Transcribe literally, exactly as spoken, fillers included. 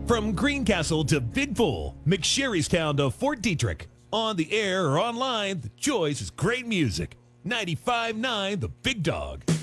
From Greencastle to Big Bull, McSherrystown to Fort Detrick. On the air or online, the choice is great music. ninety-five point nine The Big Dog.